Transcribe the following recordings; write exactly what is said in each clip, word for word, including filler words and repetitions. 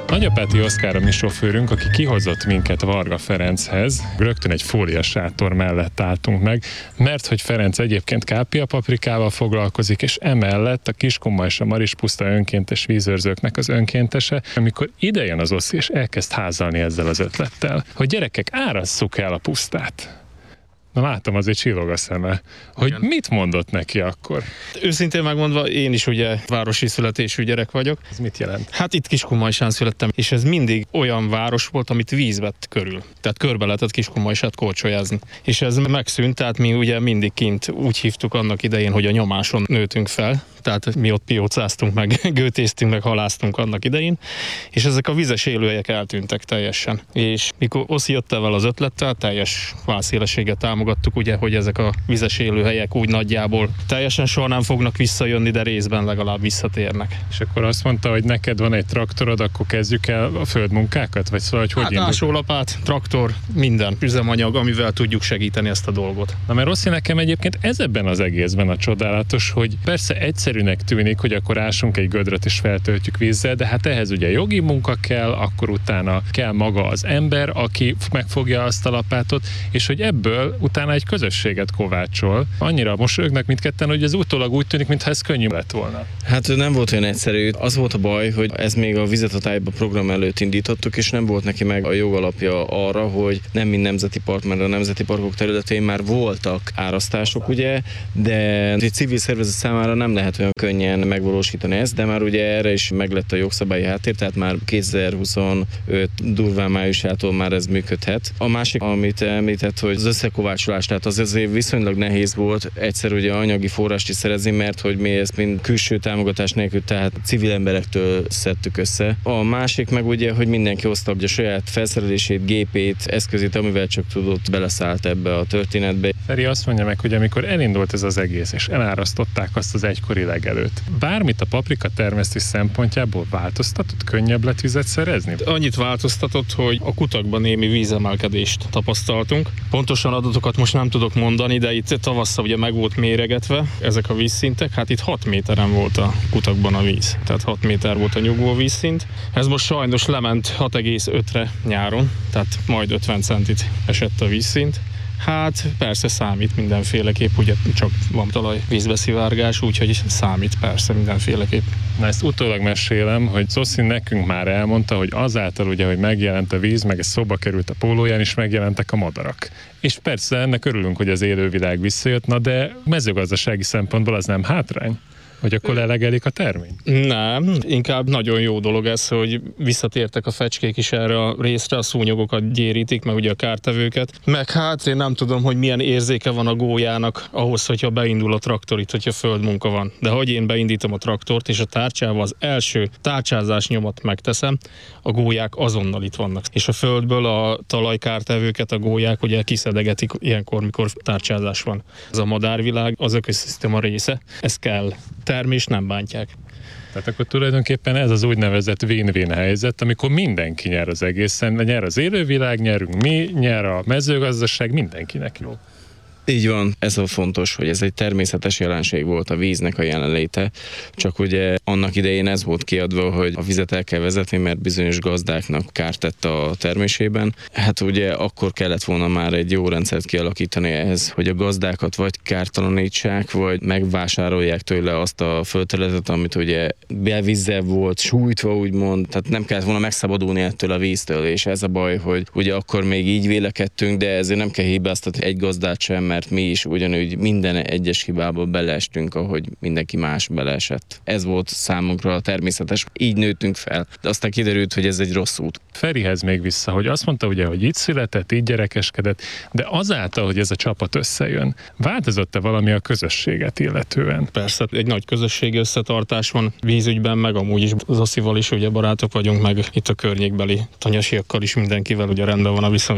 Nagyapáti Oszkár a mi sofőrünk, aki kihozott minket Varga Ferenchez. Rögtön egy fóliasátor mellett álltunk meg, mert hogy Ferenc egyébként kápia paprikával foglalkozik, és emellett a Kiskunma és a Marispuszta önkéntes vízőrzőknek az önkéntese, amikor ide jön az Oszi, és elkezd házalni ezzel az ötlettel, hogy gyerekek, árasszuk el a pusztát. Na látom, azért csillog a szeme. Hogy igen. Mit mondott neki akkor? Őszintén megmondva, én is ugye városi születésű gyerek vagyok. Ez mit jelent? Hát itt Kiskunmajsán születtem, és ez mindig olyan város volt, amit víz vett körül. Tehát körbe lehetett Kiskunmajsát korcsolyázni. És ez megszűnt, tehát mi ugye mindig kint úgy hívtuk annak idején, hogy a nyomáson nőtünk fel. Tehát mi ott piócáztunk, meg gőtéztünk, meg haláztunk annak idején, és ezek a vizes élőhelyek eltűntek teljesen. És mikor Oszi jött el az ötlettel, teljes válszélességet támogattuk, ugye, hogy ezek a vizes élőhelyek úgy nagyjából teljesen soha nem fognak visszajönni, de részben legalább visszatérnek. És akkor azt mondta, hogy neked van egy traktorod, akkor kezdjük el a földmunkákat? Vagy szóval, hogy hogy hát ásólapát, traktor, minden üzemanyag, amivel tudjuk segíteni ezt a dolgot. Na mert Oszi, nekem egyébként ez ebben az egészben a csodálatos, hogy persze egyszer tűnik, hogy akkor ásunk egy gödröt és feltöltjük vízzel, de hát ehhez ugye jogi munka kell, akkor utána kell maga az ember, aki megfogja azt a lapátot, és hogy ebből utána egy közösséget kovácsol. Annyira mosolyognak mindketten, hogy ez utólag úgy tűnik, mintha ez könnyű lett volna. Hát nem volt olyan egyszerű. Az volt a baj, hogy ez még a Vizet a tájba program előtt indítottuk, és nem volt neki meg a jogalapja arra, hogy nem mind nemzeti park, mert a nemzeti parkok területén már voltak árasztások, ugye, de egy civil szervezet számára nem lehet olyan könnyen megvalósítani ezt, de már ugye erre is meglett a jogszabályi háttér, tehát már kétezer-huszonöt durván májusától már ez működhet. A másik, amit említett, hogy az összekovácsolás, tehát az azért viszonylag nehéz volt egyszer ugye anyagi forrást is szerezni, mert hogy mi ezt mind külső támogatás nélkül, tehát civil emberektől szedtük össze. A másik meg ugye, hogy mindenki hozta a saját felszerelését, gépét, eszközét, amivel csak tudott, beleszállt ebbe a történetbe. Feri azt mondja meg, hogy amikor elindult ez az egész, és elárasztották azt az egykori legelőt, bármit a paprika termesztés szempontjából változtatott, könnyebb lett vizet szerezni? Annyit változtatott, hogy a kutakban némi vízemelkedést tapasztaltunk. Pontosan adatokat most nem tudok mondani, de itt tavasszal ugye meg volt méregetve ezek a vízszintek, hát itt hat méteren volt a kutakban a víz, tehát hat méter volt a nyugvó vízszint. Ez most sajnos lement hat egész ötre nyáron, tehát majd ötven centit esett a vízszint. Hát persze számít mindenféleképp, ugye csak van talaj vízbeszivárgás, úgyhogy számít persze mindenféleképp. Na ezt utólag mesélem, hogy Zoszi nekünk már elmondta, hogy azáltal ugye, hogy megjelent a víz, meg ez szóba került a pólóján is, megjelentek a madarak. És persze ennek örülünk, hogy az élővilág visszajött, na de mezőgazdasági szempontból az nem hátrány? Hogy akkor lelegelik a termény? Nem, inkább nagyon jó dolog ez, hogy visszatértek a fecskék is erre a részre, a szúnyogokat gyérítik, meg ugye a kártevőket. Meg hát én nem tudom, hogy milyen érzéke van a gólyának ahhoz, hogyha beindul a traktor itt, hogyha földmunka van. De hogy én beindítom a traktort, és a tárcsával az első tárcsázás nyomat megteszem, a gólyák azonnal itt vannak. És a földből a talajkártevőket a gólyák ugye kiszedegetik ilyenkor, mikor tárcsázás van. Ez a madárvilág az ökoszisztéma része, ez kell. Termés nem bántják. Tehát akkor tulajdonképpen ez az úgynevezett win-win helyzet, amikor mindenki nyer az egészen, nyer az élővilág, nyerünk mi, nyer a mezőgazdaság, mindenkinek jó. Így van, ez a fontos, hogy ez egy természetes jelenség volt a víznek a jelenléte, csak ugye annak idején ez volt kiadva, hogy a vizet el kell vezetni, mert bizonyos gazdáknak kárt tett a termésében. Hát ugye akkor kellett volna már egy jó rendszert kialakítani ehhez, hogy a gazdákat vagy kártalanítsák, vagy megvásárolják tőle azt a földterületet, amit ugye belvízzel volt sújtva, úgymond, tehát nem kellett volna megszabadulni ettől a víztől, és ez a baj, hogy ugye akkor még így vélekedtünk, de ezért nem kell hibáztatni egy gazdát sem, mert mi is ugyanúgy minden egyes hibából beleestünk, ahogy mindenki más beleesett. Ez volt számunkra természetes, így nőttünk fel. De aztán kiderült, hogy ez egy rossz út. Ferihez még vissza, hogy azt mondta ugye, hogy itt született, így gyerekeskedett, de azáltal, hogy ez a csapat összejön, változott-e valami a közösséget illetően? Persze, egy nagy közösségi összetartás van vízügyben, meg amúgy is az Oszival is ugye barátok vagyunk, meg itt a környékbeli tanyasiakkal is mindenkivel ugye rendben van a viszony.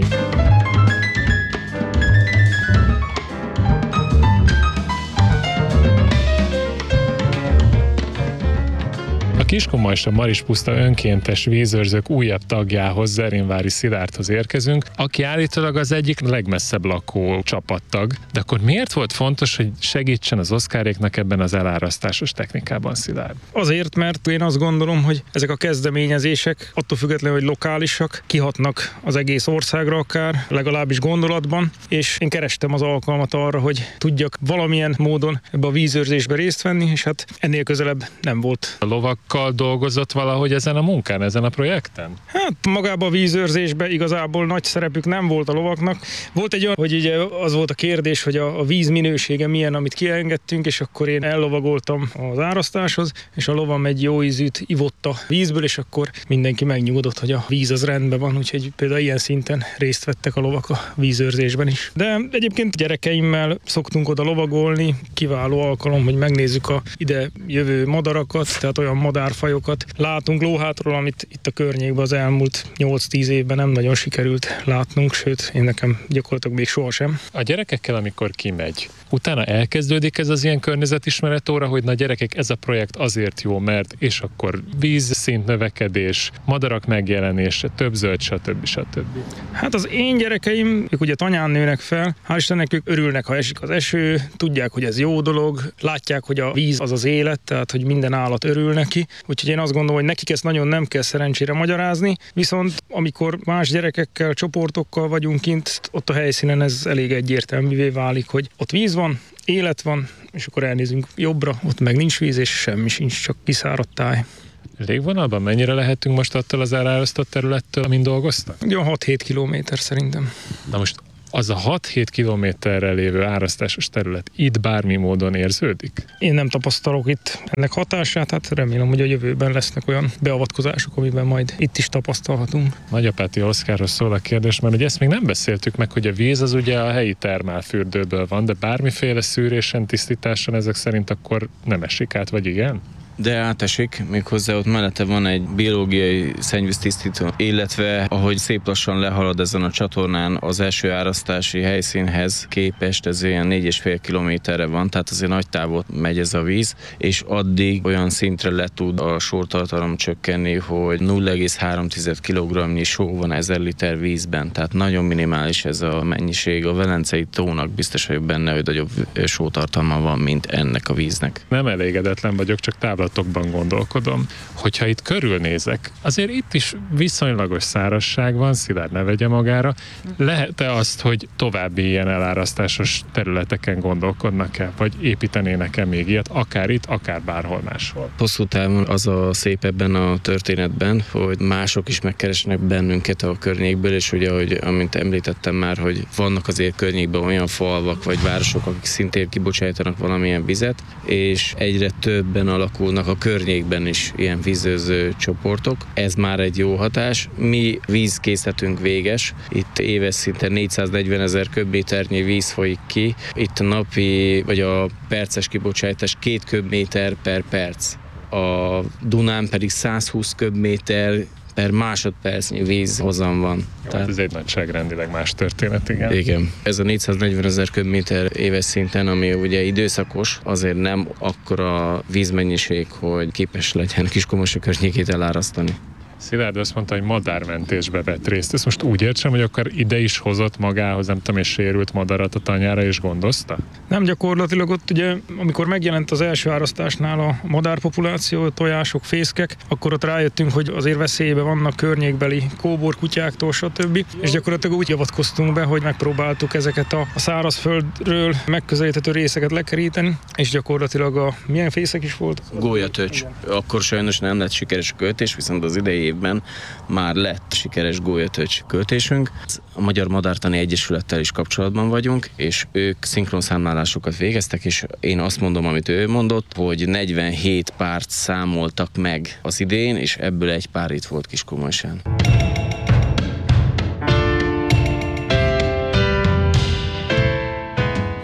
A Kiskunma és a Marispuszta önkéntes vízőrzők újabb tagjához, Zerényvári Szilárdhoz érkezünk, aki állítólag az egyik legmesszebb lakó csapattag. De akkor miért volt fontos, hogy segítsen az Oszkáréknak ebben az elárasztásos technikában, Szilárd? Azért, mert én azt gondolom, hogy ezek a kezdeményezések attól függetlenül, hogy lokálisak, kihatnak az egész országra akár, legalábbis gondolatban, és én kerestem az alkalmat arra, hogy tudjak valamilyen módon ebbe a vízőrzésbe részt venni, és hát ennél közelebb nem volt. A lovakkal dolgozott valahogy ezen a munkán, ezen a projekten? Hát magában a vízőrzésben igazából nagy szerepük nem volt a lovaknak. Volt egy olyan, hogy ugye az volt a kérdés, hogy a, a víz minősége milyen, amit kiengedtünk, és akkor én ellovagoltam az árasztáshoz, és a lovam egy jó ízűt ivott a vízből, és akkor mindenki megnyugodott, hogy a víz az rendben van, úgyhogy például ilyen szinten részt vettek a lovak a vízőrzésben is. De egyébként gyerekeimmel szoktunk oda lovagolni, kiváló alkalom, hogy megnézzük a ide jövő madarakat, tehát olyan madárfajokat látunk lóhátról, amit itt a környékben az elmúlt nyolc-tíz évben nem nagyon sikerült látnunk, sőt, én nekem gyakorlatilag még sohasem. A gyerekekkel, amikor kimegy, utána elkezdődik ez az ilyen környezetismeret óra, hogy na gyerekek, ez a projekt azért jó, mert és akkor vízszint növekedés, madarak megjelenése, több zöld, stb. stb. Hát az én gyerekeim, ők ugye tanyán nőnek fel, hál' Istennek ők örülnek, ha esik az eső, tudják, hogy ez jó dolog, látják, hogy a víz az az élet, tehát hogy minden állat örül neki, úgyhogy én azt gondolom, hogy nekik ezt nagyon nem kell szerencsére magyarázni, viszont amikor más gyerekekkel, csoportokkal vagyunk kint, ott a helyszínen ez elég egyértelművé válik, hogy ott víz van, élet van, és akkor elnézünk jobbra, ott meg nincs víz, és semmi sincs, csak kiszáradt táj. Légvonalban mennyire lehetünk most attól az elárasztott területtől, amin dolgoztak? Ugye hat-hét kilométer szerintem. Na most az a hat-hét kilométerre lévő árasztásos terület itt bármi módon érződik? Én nem tapasztalok itt ennek hatását, hát remélem, hogy a jövőben lesznek olyan beavatkozások, amiben majd itt is tapasztalhatunk. Nagyapáti Oszkárhoz szól a kérdés, mert ugye ezt még nem beszéltük meg, hogy a víz az ugye a helyi termálfürdőből van, de bármiféle szűrésen, tisztításon ezek szerint akkor nem esik át, vagy igen? De átesik, méghozzá ott mellette van egy biológiai szennyvíztisztító, illetve ahogy szép lassan lehalad ezen a csatornán az első árasztási helyszínhez képest, ez ilyen négy és fél kilométerre van, tehát azért nagy távot megy ez a víz, és addig olyan szintre le tud a sótartalom csökkenni, hogy nulla egész három kilogramnyi só van ezer liter vízben, tehát nagyon minimális ez a mennyiség. A Velencei tónak biztos vagyok benne, hogy nagyobb sótartalma van, mint ennek a víznek. Nem elégedetlen vagyok, csak távlatokban gondolkodom. Hogyha itt körülnézek, azért itt is viszonylagos szárazság van, Szilárd ne vegye magára. Lehet-e azt, hogy további ilyen elárasztásos területeken gondolkodnak-e, vagy építenének-e még ilyet, akár itt, akár bárhol máshol? Hosszú távon az a szép ebben a történetben, hogy mások is megkeresnek bennünket a környékből, és ugye, hogy amint említettem már, hogy vannak azért környékben olyan falvak vagy városok, akik szintén kibocsájtanak valamilyen vizet, és egyre többen alakulnak a környékben is ilyen vízőrző csoportok. Ez már egy jó hatás. Mi vízkészletünk véges. Itt éves szinten négyszáznegyven ezer köbméternyi víz folyik ki. Itt a napi, vagy a perces kibocsátás két köbméter per perc. A Dunán pedig százhúsz köbméter per másodpercnyi vízhozam van. Jó, Tehát... ez egy nagyságrendileg más történet, igen. Igen. Ez a négyszáznegyven ezer köbméter éves szinten, ami ugye időszakos, azért nem akkora vízmennyiség, hogy képes legyen Kiskunmasa környékét elárasztani. Szilárd azt mondta, hogy madármentésbe vett részt. Ezt most úgy értsem, hogy akkor ide is hozott magához, nem tudom, és sérült madarat a tanyára, és gondozta? Nem, gyakorlatilag ott ugye, amikor megjelent az első árasztásnál a madárpopuláció, tojások, fészkek, akkor ott rájöttünk, hogy azért veszélyben vannak környékbeli kóborkutyáktól, stb. És gyakorlatilag úgy javatkoztunk be, hogy megpróbáltuk ezeket a, a szárazföldről megközelíthető részeket lekeríteni, és gyakorlatilag a milyen fészek is volt? Gólyatöcs. Akkor sajnos nem lett sikeres a költés, viszont az idei évben már lett sikeres gólyatöcs költésünk. A Magyar Madártani Egyesülettel is kapcsolatban vagyunk, és ők szinkronszámlálásokat végeztek, és én azt mondom, amit ő mondott, hogy negyvenhét párt számoltak meg az idén, és ebből egy pár itt volt Kiskunmasán.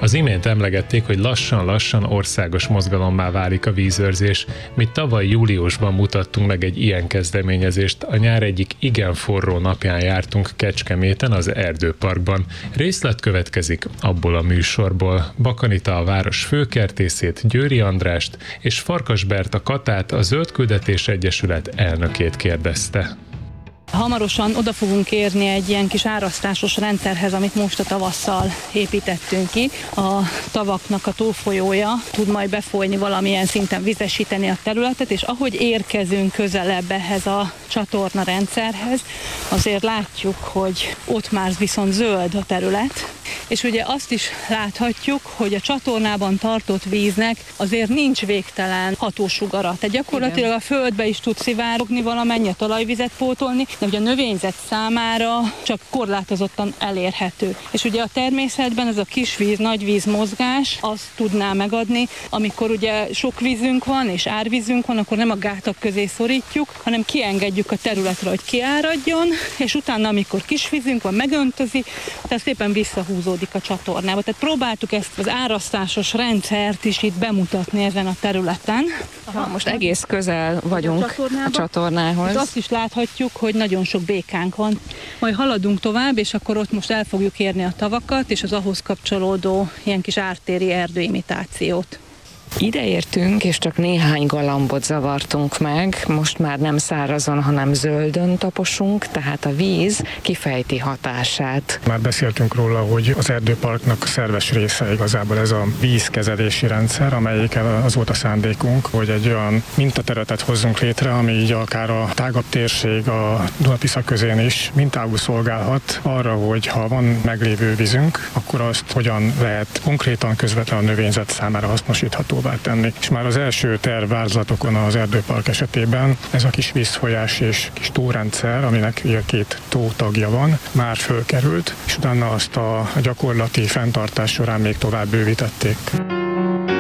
Az imént emlegették, hogy lassan-lassan országos mozgalommá válik a vízőrzés. Mi tavaly júliusban mutattunk meg egy ilyen kezdeményezést. A nyár egyik igen forró napján jártunk Kecskeméten az Erdőparkban. Részlet következik abból a műsorból. Bakanita a város főkertészét, Győri Andrást és Farkas Berta Katát, a Zöld Küldetés Egyesület elnökét kérdezte. Hamarosan oda fogunk érni egy ilyen kis árasztásos rendszerhez, amit most a tavasszal építettünk ki. A tavaknak a tófolyója tud majd befolyni, valamilyen szinten vizesíteni a területet, és ahogy érkezünk közelebb ehhez a csatorna rendszerhez, azért látjuk, hogy ott már viszont zöld a terület, és ugye azt is láthatjuk, hogy a csatornában tartott víznek azért nincs végtelen hatósugara. Tehát gyakorlatilag igen, a földbe is tud szivárogni valamennyi, a talajvizet pótolni, de ugye a növényzet számára csak korlátozottan elérhető. És ugye a természetben ez a kis víz, nagy víz mozgás azt tudná megadni, amikor ugye sok vízünk van és árvízünk van, akkor nem a gátak közé szorítjuk, hanem kiengedjük a területre, hogy kiáradjon, és utána, amikor kis vízünk van, megöntözi, tehát szépen visszahúzódik a csatornába. Tehát próbáltuk ezt az árasztásos rendszert is itt bemutatni ezen a területen. Aha, most egész közel vagyunk a, a csatornához. Azt is láthatjuk, hogy nagyon sok békánk van. Majd haladunk tovább, és akkor ott most el fogjuk érni a tavakat, és az ahhoz kapcsolódó ilyen kis ártéri erdőimitációt. Ide értünk, és csak néhány galambot zavartunk meg. Most már nem szárazon, hanem zöldön taposunk, tehát a víz kifejti hatását. Már beszéltünk róla, hogy az erdőparknak szerves része igazából ez a vízkezelési rendszer, amelyikkel az volt a szándékunk, hogy egy olyan mintaterületet hozzunk létre, ami így akár a tágabb térség, a Duna-Tisza közén is mintául szolgálhat arra, hogy ha van meglévő vízünk, akkor azt hogyan lehet konkrétan közvetlenül a növényzet számára hasznosítható tenni. És már az első tervvázlatokon az erdőpark esetében ez a kis vízfolyás és kis tórendszer, aminek két tó tagja van, már fölkerült, és utána azt a gyakorlati fenntartás során még tovább bővítették.